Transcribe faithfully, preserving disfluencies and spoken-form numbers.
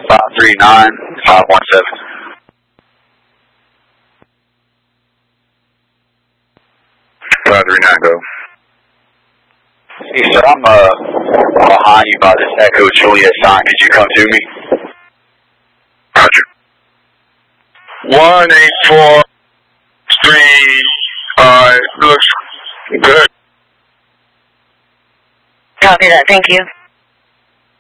five three nine, five one seven. five three nine, go. Hey, sir, I'm uh, behind you by this Echo Juliet sign. Could you come to me? Roger. one eight four three, uh, looks good. Copy that, thank you.